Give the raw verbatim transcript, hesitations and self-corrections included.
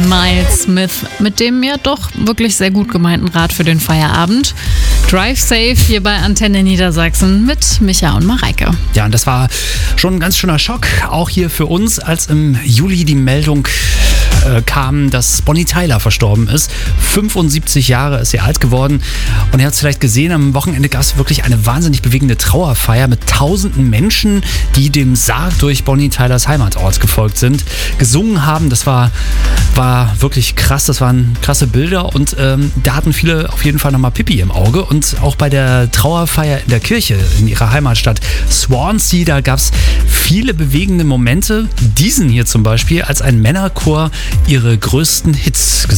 Miles Smith mit dem ja doch wirklich sehr gut gemeinten Rat für den Feierabend. Drive Safe hier bei Antenne Niedersachsen mit Micha und Mareike. Ja, und das war schon ein ganz schöner Schock, auch hier für uns, als im Juli die Meldung äh, kam, dass Bonnie Tyler verstorben ist. fünfundsiebzig Jahre ist sie alt geworden. Und ihr habt es vielleicht gesehen, am Wochenende gab es wirklich eine wahnsinnig bewegende Trauerfeier mit tausenden Menschen, die dem Sarg durch Bonnie Tylers Heimatort gefolgt sind, gesungen haben. Das war, war wirklich krass, das waren krasse Bilder und ähm, da hatten viele auf jeden Fall nochmal Pipi im Auge. Und auch bei der Trauerfeier in der Kirche in ihrer Heimatstadt Swansea, da gab es viele bewegende Momente. Diesen hier zum Beispiel, als ein Männerchor ihre größten Hits gesungen